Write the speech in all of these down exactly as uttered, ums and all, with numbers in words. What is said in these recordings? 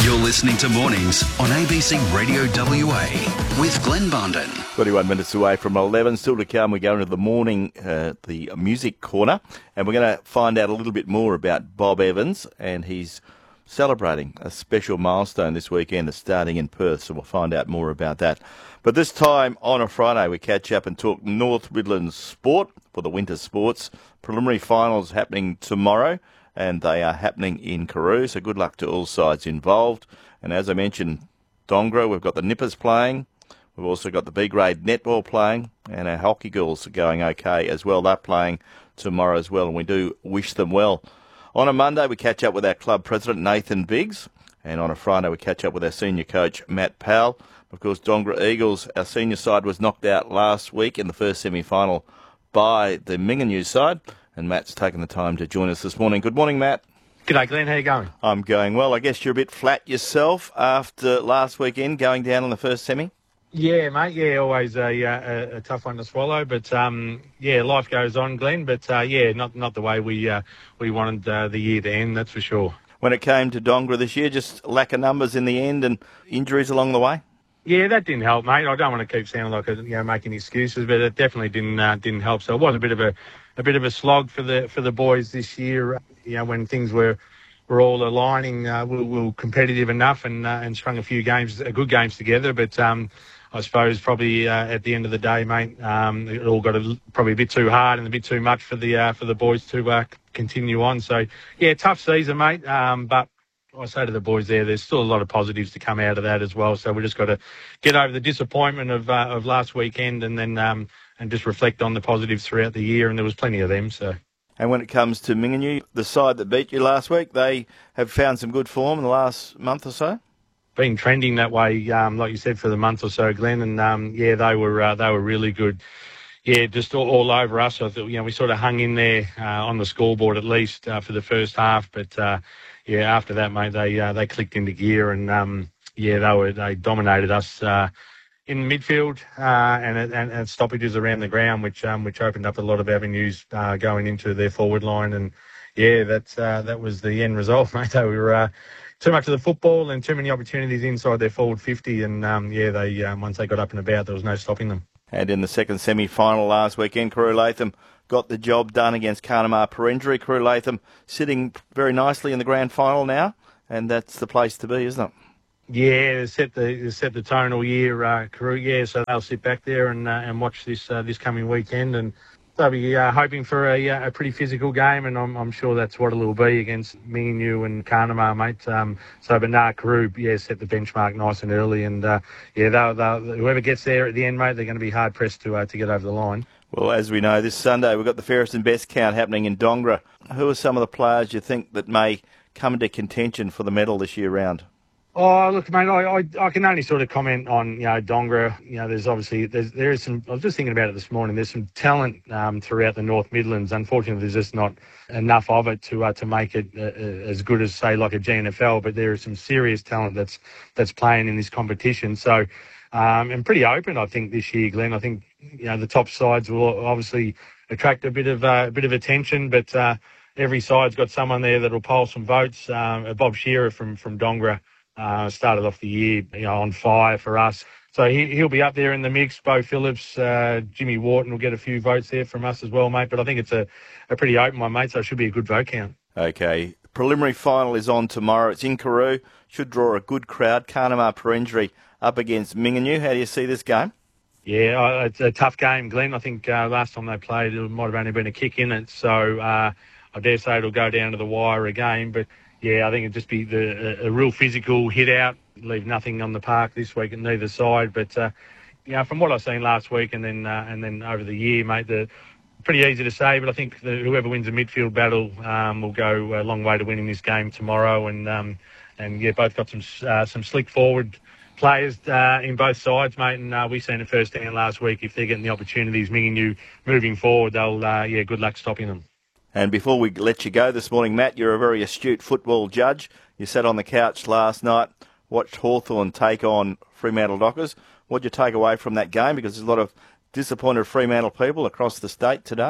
You're listening to Mornings on A B C Radio W A with Glenn Bondon. twenty-one minutes away from eleven, still to come. We go into the morning, uh, the music corner, and we're going to find out a little bit more about Bob Evans, and he's celebrating a special milestone this weekend, starting in Perth, so we'll find out more about that. But this time on a Friday, we catch up and talk North Midlands sport for the winter sports. Preliminary finals happening tomorrow, and they are happening in Carew, so good luck to all sides involved. And as I mentioned, Dongra, we've got the Nippers playing. We've also got the B-grade netball playing, and our hockey girls are going okay as well. They're playing tomorrow as well, and we do wish them well. On a Monday, we catch up with our club president, Nathan Biggs, and on a Friday, we catch up with our senior coach, Matt Powell. Of course, Dongra Eagles, our senior side, was knocked out last week in the first semi-final by the Mingenew side, and Matt's taken the time to join us this morning. Good morning, Matt. G'day, Glenn. How you going? I'm going well. I guess you're a bit flat yourself after last weekend going down on the first semi? Yeah, mate. Yeah, always a, a, a tough one to swallow, but um, yeah, life goes on, Glenn. But uh, yeah, not not the way we uh, we wanted uh, the year to end. That's for sure. When it came to Dongra this year, just lack of numbers in the end and injuries along the way. Yeah, that didn't help, mate. I don't want to keep sounding like a, you know making excuses, but it definitely didn't uh, didn't help. So it was a bit of a a bit of a slog for the for the boys this year. You know, when things were. We're all aligning, uh, we we were competitive enough and uh, and strung a few games, uh, good games together. But um, I suppose probably uh, at the end of the day, mate, um, it all got a, probably a bit too hard and a bit too much for the uh, for the boys to uh, continue on. So yeah, tough season, mate. Um, but I say to the boys there, there's still a lot of positives to come out of that as well. So we just got to get over the disappointment of uh, of last weekend and then um, and just reflect on the positives throughout the year. And there was plenty of them. So. And when it comes to Mingenew, the side that beat you last week, they have found some good form in the last month or so? Been trending that way, um, like you said, for the month or so, Glenn. And, um, yeah, they were uh, they were really good. Yeah, just all, all over us. I thought, you know, we sort of hung in there uh, on the scoreboard at least uh, for the first half. But, uh, yeah, after that, mate, they uh, they clicked into gear and, um, yeah, they were they dominated us uh in midfield uh, and, and and stoppages around the ground, which um, which opened up a lot of avenues uh, going into their forward line, and yeah, that's uh, that was the end result, mate. They were uh, too much of the football and too many opportunities inside their forward fifty, and um, yeah, they um, once they got up and about, there was no stopping them. And in the second semi-final last weekend, Carew Latham got the job done against Carnamah Perenjori. Carew Latham sitting very nicely in the grand final now, and that's the place to be, isn't it? Yeah, they set the they set the tone all year, uh, Carew. Yeah, so they'll sit back there and uh, and watch this uh, this coming weekend, and they'll be uh, hoping for a, a pretty physical game, and I'm I'm sure that's what it'll be against Mingenew and Carnamah, mate. Um, so, but nah, Carew, yeah, set the benchmark nice and early, and uh, yeah, they'll, they'll, whoever gets there at the end, mate, they're going to be hard pressed to uh, to get over the line. Well, as we know, this Sunday we've got the fairest and best count happening in Dongra. Who are some of the players you think that may come into contention for the medal this year round? Oh, look, mate, I, I I can only sort of comment on, you know, Dongra. You know, there's obviously, there's, there is some, I was just thinking about it this morning, there's some talent um, throughout the North Midlands. Unfortunately, there's just not enough of it to uh, to make it uh, as good as, say, like a G N F L, but there is some serious talent that's that's playing in this competition. So, um, and pretty open, I think, this year, Glenn. I think, you know, the top sides will obviously attract a bit of, uh, a bit of attention, but uh, every side's got someone there that'll poll some votes. Um, Bob Shearer from, from Dongra, Uh, started off the year, you know, on fire for us. So he, he'll be up there in the mix. Bo Phillips, uh, Jimmy Wharton will get a few votes there from us as well, mate. But I think it's a, a pretty open one, mate, so it should be a good vote count. Okay. Preliminary final is on tomorrow. It's in Carew. Should draw a good crowd. Carnamah Perenjori up against Mingenew. How do you see this game? Yeah, uh, it's a tough game, Glenn. I think uh, last time they played, it might have only been a kick in it. So uh, I dare say it'll go down to the wire again. But yeah, I think it'd just be the, a, a real physical hit out, leave nothing on the park this week at neither side. But, uh, you know, from what I've seen last week and then uh, and then over the year, mate, the pretty easy to say, but I think the, whoever wins the midfield battle um, will go a long way to winning this game tomorrow. And, um, and yeah, both got some uh, some slick forward players uh, in both sides, mate, and uh, we seen it firsthand last week. If they're getting the opportunities, Mingenew moving forward, they'll, uh, yeah, good luck stopping them. And before we let you go this morning, Matt, you're a very astute football judge. You sat on the couch last night, watched Hawthorn take on Fremantle Dockers. What did you take away from that game? Because there's a lot of disappointed Fremantle people across the state today.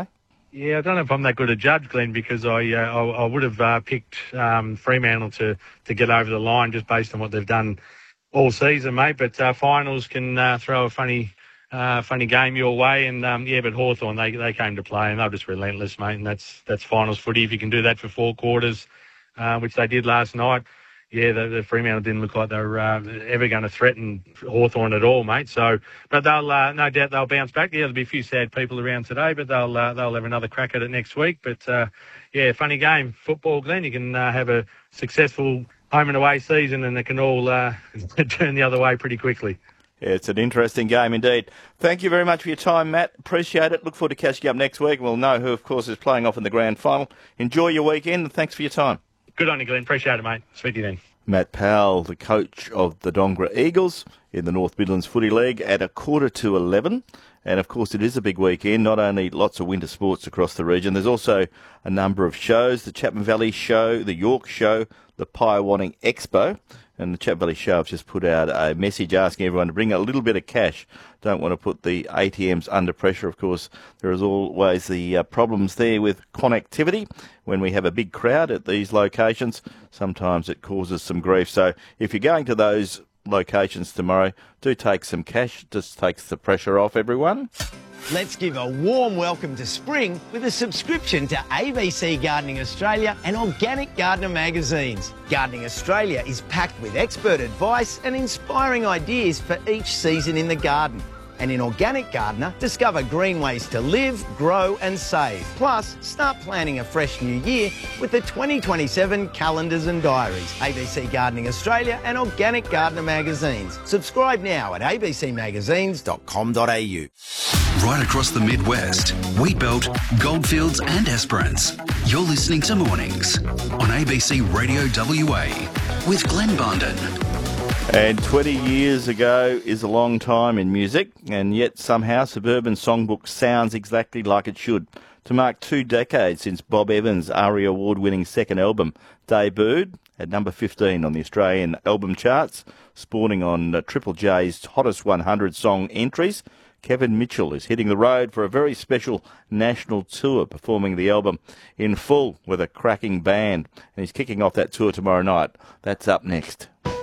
Yeah, I don't know if I'm that good a judge, Glenn, because I uh, I, I would have uh, picked um, Fremantle to, to get over the line just based on what they've done all season, mate. But uh, finals can uh, throw a funny uh, funny game your way. And, um, yeah, but Hawthorn, they they came to play and they're just relentless, mate. And that's that's finals footy. If you can do that for four quarters, uh, which they did last night, yeah, the, the Fremantle didn't look like they were uh, ever going to threaten Hawthorn at all, mate. So, but they'll uh, no doubt they'll bounce back. Yeah, there'll be a few sad people around today, but they'll uh, they'll have another crack at it next week. But uh, yeah, funny game, football, Glenn. You can uh, have a successful home and away season, and it can all uh, turn the other way pretty quickly. Yeah, it's an interesting game indeed. Thank you very much for your time, Matt. Appreciate it. Look forward to catching you up next week. We'll know who, of course, is playing off in the grand final. Enjoy your weekend, and thanks for your time. Good on you, Glenn. Appreciate it, mate. Speak to you then. Matt Powell, the coach of the Dongara Eagles in the North Midlands Footy League, at a quarter to eleven. And, of course, it is a big weekend, not only lots of winter sports across the region, there's also a number of shows, the Chapman Valley Show, the York Show, the Pywanning Expo. And the Chapman Valley Show have just put out a message asking everyone to bring a little bit of cash. Don't want to put the A T Ms under pressure. Of course, there is always the uh, problems there with connectivity. When we have a big crowd at these locations, sometimes it causes some grief. So if you're going to those locations tomorrow, do take some cash. It just takes the pressure off everyone. Let's give a warm welcome to spring with a subscription to A B C Gardening Australia and Organic Gardener magazines. Gardening Australia is packed with expert advice and inspiring ideas for each season in the garden. And in Organic Gardener, discover green ways to live, grow and save. Plus, start planning a fresh new year with the twenty twenty-seven calendars and diaries. A B C Gardening Australia and Organic Gardener magazines. Subscribe now at a b c magazines dot com dot a u. Right across the Midwest, Wheatbelt, Goldfields and Esperance. You're listening to Mornings on A B C Radio W A with Glenn Bondon. And twenty years ago is a long time in music, and yet somehow Suburban Songbook sounds exactly like it should. To mark two decades since Bob Evans' ARIA Award-winning second album debuted at number fifteen on the Australian album charts, sporting on uh, Triple J's Hottest one hundred song entries, Kevin Mitchell is hitting the road for a very special national tour, performing the album in full with a cracking band. And he's kicking off that tour tomorrow night. That's up next.